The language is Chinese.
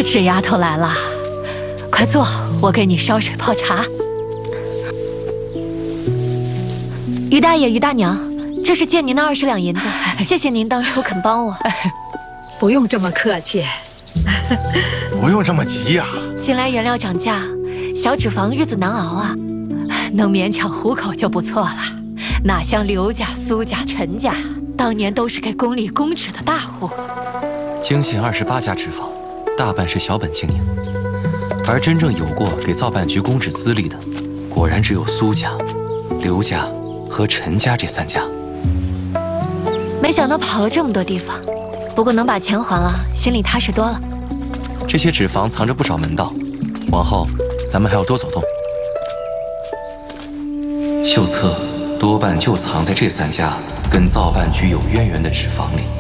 纸丫头来了，快坐，我给你烧水泡茶。于大爷、于大娘，这是借您的20两银子，谢谢您当初肯帮我。 不用这么客气， 不用这么急呀。 近来原料涨价，小纸坊日子难熬啊，能勉强糊口就不错了。哪像刘家、苏家、陈家，当年都是给宫里供纸的大户。 京县28家纸坊，大半是小本经营，而真正有过给造办局供纸资历的，果然只有苏家、刘家和陈家这3家。 没想到跑了这么多地方，不过能把钱还了，心里踏实多了。 这些纸坊藏着不少门道，往后咱们还要多走动。秀册多半就藏在这3家跟造办局有渊源的纸坊里。